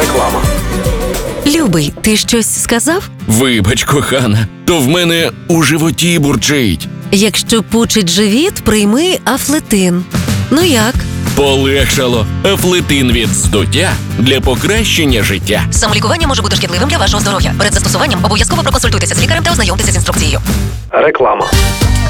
Реклама. Любий, ти щось сказав? Вибач, кохана, то в мене у животі бурчить. Якщо пучить живіт, прийми Афлетин. Ну як? Полегшало. Афлетин від здуття для покращення життя. Самолікування може бути шкідливим для вашого здоров'я. Перед застосуванням обов'язково проконсультуйтеся з лікарем та ознайомтеся з інструкцією. Реклама.